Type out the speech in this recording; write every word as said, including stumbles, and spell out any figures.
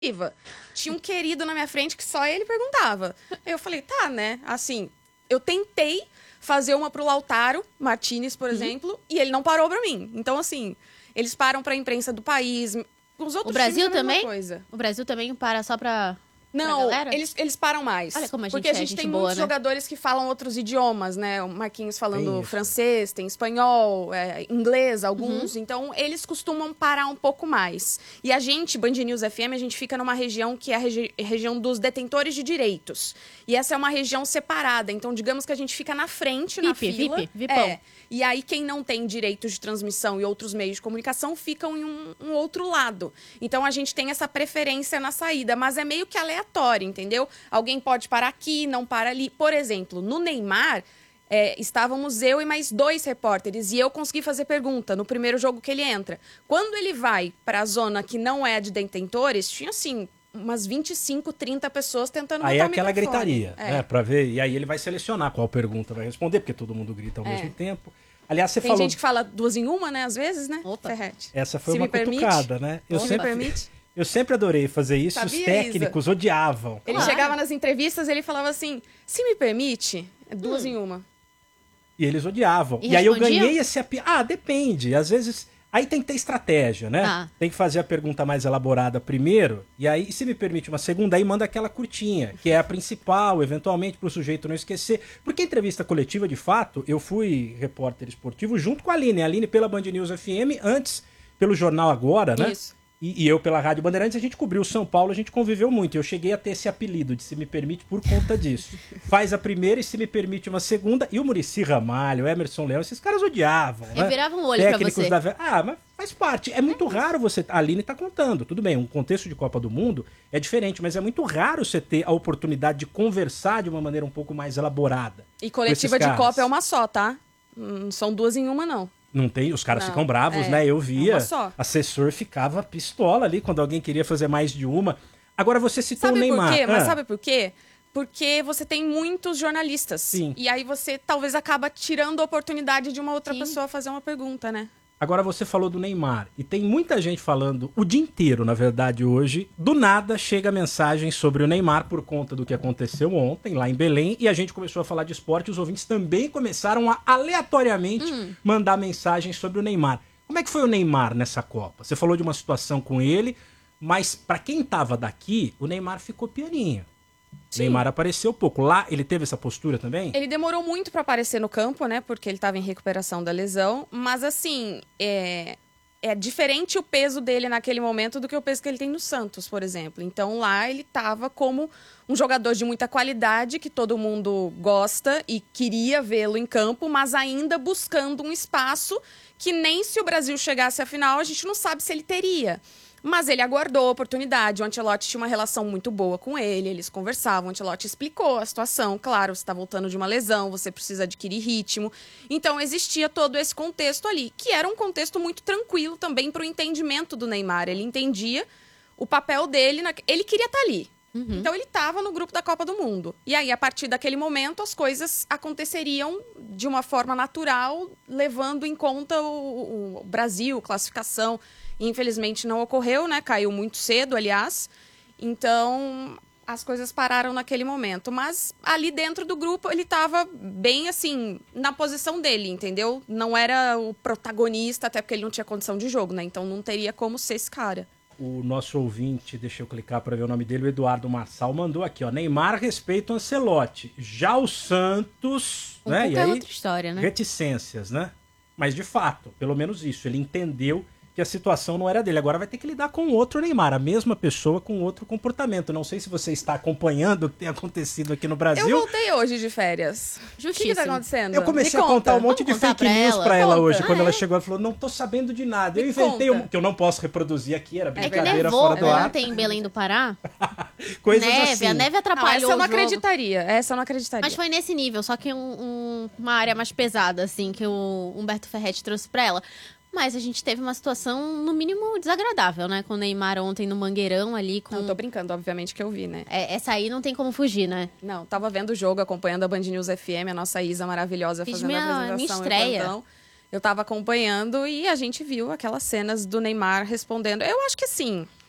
Tinha um querido na minha frente que só ele perguntava. Eu falei, tá, né? Assim, eu tentei fazer uma pro Lautaro Martinez, por uhum. exemplo, e ele não parou pra mim. Então, assim, eles param pra imprensa do país. Os outros o Brasil times é a mesma também? Coisa. O Brasil também para só pra... Não, eles, eles param mais. Olha como a gente porque é, a gente, gente tem boa, muitos né? jogadores que falam outros idiomas, né? O Marquinhos falando francês, tem espanhol, é, inglês, alguns. Uhum. Então, eles costumam parar um pouco mais. E a gente, Band News F M, a gente fica numa região que é a regi região dos detentores de direitos. E essa é uma região separada. Então, digamos que a gente fica na frente, V I P, na fila. V I P, Vipão. É. E aí, quem não tem direitos de transmissão e outros meios de comunicação ficam em um, um outro lado. Então, a gente tem essa preferência na saída, mas é meio que aleatório, entendeu? Alguém pode parar aqui, não para ali. Por exemplo, no Neymar, é, estávamos eu e mais dois repórteres, e eu consegui fazer pergunta no primeiro jogo que ele entra. Quando ele vai para a zona que não é de detentores, tinha assim... umas vinte e cinco, trinta pessoas tentando aí botar é aquela o microfone. gritaria, é. né, pra ver, e aí ele vai selecionar qual pergunta vai responder, porque todo mundo grita ao é. mesmo tempo. Aliás, você Tem falou... gente que fala duas em uma, né, às vezes, né, Opa. Ferretti? Essa foi Se uma me cutucada, permite? né? Eu Se sempre, me permite? Eu sempre adorei fazer isso, Sabia, os técnicos Isa? odiavam. Ele Claro. chegava nas entrevistas e ele falava assim, se me permite, é duas hum. em uma. E eles odiavam. E, e aí eu respondia? ganhei esse... Api... Ah, depende, às vezes... Aí tem que ter estratégia, né? Ah. Tem que fazer a pergunta mais elaborada primeiro, e aí, se me permite uma segunda, aí manda aquela curtinha, que é a principal, eventualmente, para o sujeito não esquecer. Porque a entrevista coletiva, de fato, eu fui repórter esportivo junto com a Aline. A Aline pela Band News F M, antes pelo Jornal Agora, né? Isso. E, e eu pela Rádio Bandeirantes, a gente cobriu São Paulo, a gente conviveu muito. Eu cheguei a ter esse apelido de Se Me Permite por conta disso. Faz a primeira e Se Me Permite uma segunda. E o Muricy Ramalho, o Emerson Leão, esses caras odiavam, né? Revirava um olho Técnicos pra você. Da... Ah, mas faz parte. É muito raro você... A Aline tá contando. Tudo bem, um contexto de Copa do Mundo é diferente, mas é muito raro você ter a oportunidade de conversar de uma maneira um pouco mais elaborada. E coletiva de Copa é uma só, tá? Não são duas em uma, não. Não tem, os caras não, ficam bravos, é, né? Eu via, é uma só. assessor ficava pistola ali quando alguém queria fazer mais de uma. Agora você citou sabe o Neymar. Por quê? Ah. Mas sabe por quê? Porque você tem muitos jornalistas. Sim. E aí você talvez acaba tirando a oportunidade de uma outra Sim. pessoa fazer uma pergunta, né? Agora você falou do Neymar, e tem muita gente falando o dia inteiro, na verdade, hoje. Do nada chega a mensagem sobre o Neymar por conta do que aconteceu ontem, lá em Belém, e a gente começou a falar de esporte, os ouvintes também começaram a, aleatoriamente, hum. mandar mensagens sobre o Neymar. Como é que foi o Neymar nessa Copa? Você falou de uma situação com ele, mas para quem tava daqui, o Neymar ficou pianinho. O Neymar apareceu pouco. Lá, ele teve essa postura também? Ele demorou muito para aparecer no campo, né? Porque ele estava em recuperação da lesão. Mas, assim, é... é diferente o peso dele naquele momento do que o peso que ele tem no Santos, por exemplo. Então, lá, ele estava como um jogador de muita qualidade, que todo mundo gosta e queria vê-lo em campo, mas ainda buscando um espaço que nem se o Brasil chegasse à final, a gente não sabe se ele teria. Mas ele aguardou a oportunidade, o Ancelotti tinha uma relação muito boa com ele, eles conversavam, o Ancelotti explicou a situação, claro, você está voltando de uma lesão, você precisa adquirir ritmo. Então existia todo esse contexto ali, que era um contexto muito tranquilo também para o entendimento do Neymar. Ele entendia o papel dele, na... ele queria estar ali. Uhum. Então ele estava no grupo da Copa do Mundo. E aí, a partir daquele momento, as coisas aconteceriam de uma forma natural, levando em conta o, o Brasil, classificação. Infelizmente não ocorreu, né? Caiu muito cedo, aliás. Então, as coisas pararam naquele momento. Mas ali dentro do grupo, ele estava bem, assim, na posição dele, entendeu? Não era o protagonista, até porque ele não tinha condição de jogo, né? Então não teria como ser esse cara. O nosso ouvinte, deixa eu clicar para ver o nome dele, o Eduardo Marçal, mandou aqui, ó. Neymar respeita o Ancelotti. Já o Santos, um né? pouco E é aí, outra história, né? reticências, né? Mas de fato, pelo menos isso, ele entendeu que a situação não era dele. Agora vai ter que lidar com outro Neymar, a mesma pessoa com outro comportamento. Não sei se você está acompanhando o que tem acontecido aqui no Brasil. Eu voltei hoje de férias. O que está acontecendo? Eu comecei Me a contar conta. um monte Vamos de contar fake pra news ela? pra ela Conta. hoje. Quando Ah, ela é? chegou, ela falou, não tô sabendo de nada. Eu Me inventei conta. um que eu não posso reproduzir aqui, era É que brincadeira nevou fora do ar. ontem em Belém do Pará. Coisas neve, assim. a neve Não, atrapalhou essa eu não o jogo. acreditaria. Essa eu não acreditaria. Mas foi nesse nível, só que um, um- uma área mais pesada, assim, que o Humberto Ferretti trouxe pra ela. Mas a gente teve uma situação, no mínimo, desagradável, né? Com o Neymar ontem no Mangueirão ali com... Não, tô brincando, obviamente que eu vi, né? É, essa aí não tem como fugir, né? Não, tava vendo o jogo, acompanhando a Band News F M, a nossa Isa maravilhosa Fiz fazendo minha- a apresentação. minha e o estreia. plantão. Eu tava acompanhando e a gente viu aquelas cenas do Neymar respondendo. Eu acho que assim,